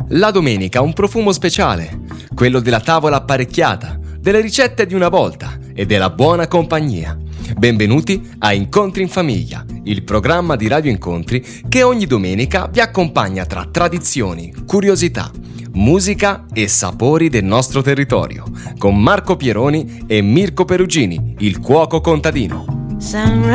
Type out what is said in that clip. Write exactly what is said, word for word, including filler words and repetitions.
La domenica ha un profumo speciale, quello della tavola apparecchiata, delle ricette di una volta e della buona compagnia. Benvenuti a Incontri in Famiglia, il programma di Radio Incontri che ogni domenica vi accompagna tra tradizioni, curiosità, musica e sapori del nostro territorio, con Marco Pieroni e Mirko Perugini, il cuoco contadino.